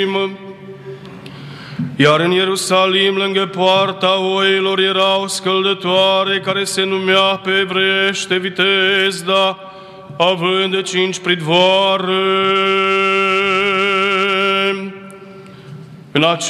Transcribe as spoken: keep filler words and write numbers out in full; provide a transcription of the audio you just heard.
Iar în Ierusalim, lângă poarta oilor, era o scăldătoare care se numea pe evreiește Vitezda, având cinci pridvoare. În